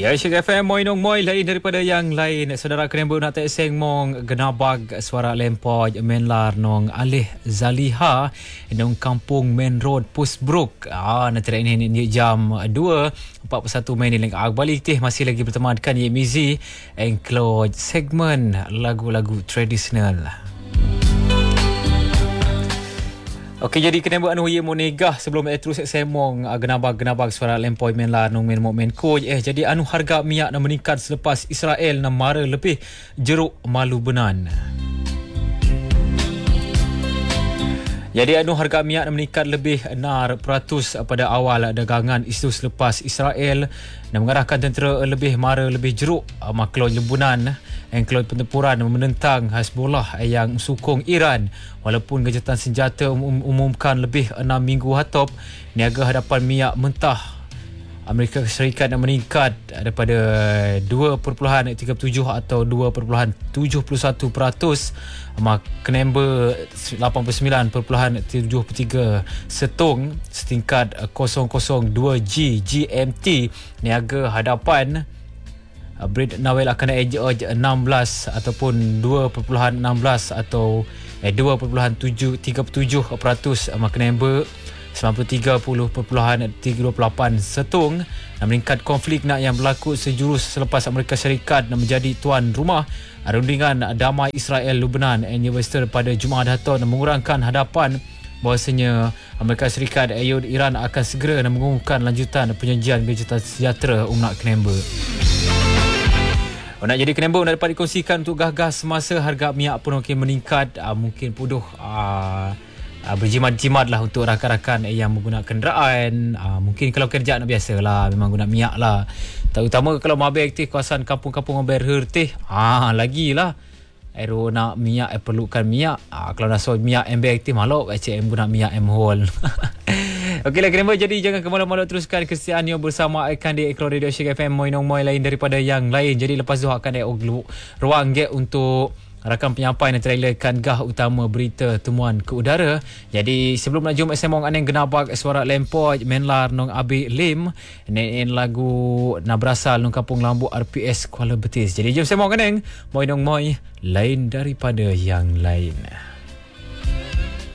Ya, Syek FM Moinong Moi lain daripada yang lain. Saudara Kenembuk nak tak seng mong genabag suara lempoj menlar nong alih Zaliha nong kampung Main Road Pusbrook. Nanti ini jam 2:41 Mei ni balik teh masih lagi bertemankan Ye Mizi enclose segmen lagu-lagu tradisional. Okey, jadi Kenembuk anu ye monegah sebelum terus semong genabag suara lempoi menlar nong men coach jadi anu harga minyak nak meningkat selepas Israel nak mara lebih jeruk malu benan. Jadi anu harga minyak nak meningkat lebih 6% pada awal dagangan isu selepas Israel nak mengarahkan tentera lebih mara lebih jeruk maklon lembunan engklod pertempuran menentang Hezbollah yang sukong Iran walaupun Gejatan Senjata umumkan lebih 6 minggu hatop niaga hadapan minyak mentah Amerika Syarikat nak meningkat daripada 2.37 atau 2.71%. Kenembuk 89.73 setung setingkat 002G GMT niaga hadapan Brent Nawel akan edge 16 ataupun 2.16 atau 2.37% Kenembuk 93.38 setung nak meningkat konflik nak yang berlaku sejurus selepas Amerika Syarikat nak menjadi tuan rumah rundingan damai Israel Lebanon and Western pada Jumaat datang dan mengurangkan hadapan bahawasanya Amerika Syarikat Iran akan segera nak mengumumkan lanjutan penjanjian Gejatan Sejahtera Umnak Kenembuk. Nak jadi Kenembuk nak dapat dikongsikan untuk gagas semasa harga minyak pun mungkin meningkat mungkin puduh berjimat-jimat lah untuk rakan-rakan yang menggunakan kenderaan. Mungkin kalau kerja nak biasa lah memang guna minyak lah, terutama kalau mabek teh kawasan kampung-kampung berher teh lagi lah aero nak minyak perlukan minyak. Kalau nak soal minyak MBX teh malok cm guna minyak M-Hole. Okeylah Kenembuk, jadi jangan ke mana-mana, teruskan kesetiaannya bersama Aikan di Ekor Radio Syek FM Moinong Moi lain daripada yang lain. Jadi lepas tu akan ada ruang gap untuk rakan penyampai yang trailerkan gah utama berita temuan ke udara. Jadi sebelum nak jom semong aneng genabag suara lempoj menlar nong Abi Lim nen lagu nak berasal nong Kampung Lambu RPS Kuala Betis. Jadi jom semong aneng Moinong Moi lain daripada yang lain.